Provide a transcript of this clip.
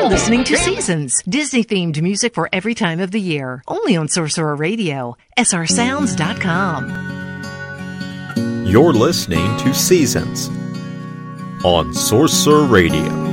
You're listening to Seasons, Disney-themed music for every time of the year. Only on Sorcerer Radio, srsounds.com. You're listening to Seasons on Sorcerer Radio.